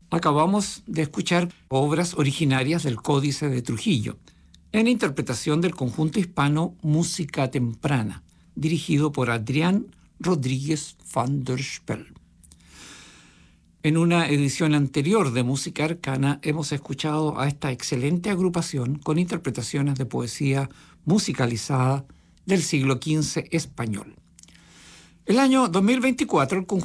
Acabamos de escuchar obras originarias del Códice de Trujillo, en interpretación del conjunto hispano Música Temprana, dirigido por Adrián Rodríguez van der Spel. En una edición anterior de Música Arcana hemos escuchado a esta excelente agrupación con interpretaciones de poesía musicalizada del siglo XV español. El año 2024, el conjunto